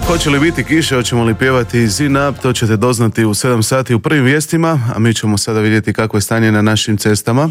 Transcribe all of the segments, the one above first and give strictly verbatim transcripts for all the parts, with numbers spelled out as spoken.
Hoće li biti kiše, hoćemo li pjevati zina, to ćete doznati u sedam sati u prvim vijestima, a mi ćemo sada vidjeti kako je stanje na našim cestama.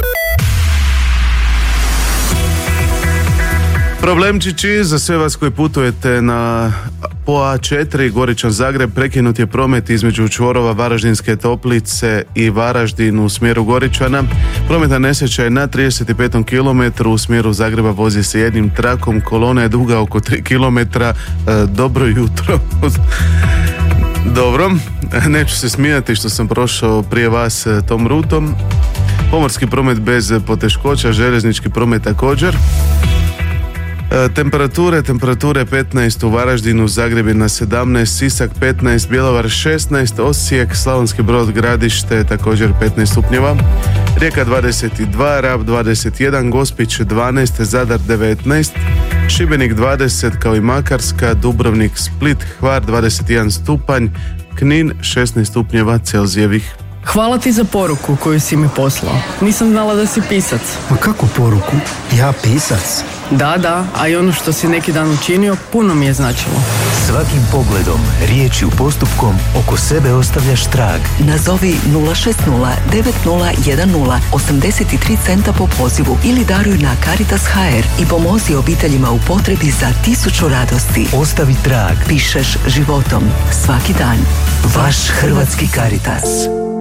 Problemčići za sve vas koji putujete na po A četiri Goričan Zagreb, prekinut je promet između čvorova Varaždinske Toplice i Varaždin u smjeru Goričana. Prometna nesreća je na trideset petom kilometru u smjeru Zagreba, vozi se jednim trakom, kolona je duga oko tri kilometra. E, dobro jutro. Dobro, neću se smijati što sam prošao prije vas tom rutom. Pomorski promet bez poteškoća, željeznički promet također. Temperature, temperature petnaest u Varaždinu, Zagreb je na sedamnaest, Sisak petnaest, Bjelovar šesnaest, Osijek, Slavonski Brod, Gradište također petnaest stupnjeva, Rijeka dvadeset dva, Rab dvadeset jedan, Gospić dvanaest, Zadar devetnaest, Šibenik dvadeset kao i Makarska, Dubrovnik, Split, Hvar dvadeset jedan stupanj, Knin šesnaest stupnjeva Celzijevih. Hvala ti za poruku koju si mi poslao. Nisam znala da si pisac. Ma kako poruku? Ja pisac? Da, da, a i ono što si neki dan učinio puno mi je značilo. Svakim pogledom, riječju, postupkom oko sebe ostavljaš trag. Nazovi nula šest nula devet nula jedan nula osamdeset tri centa po pozivu ili daruj na Caritas točka ha er i pomozi obiteljima u potrebi za tisuću radosti. Ostavi trag. Pišeš životom svaki dan. Vaš Hrvatski Caritas.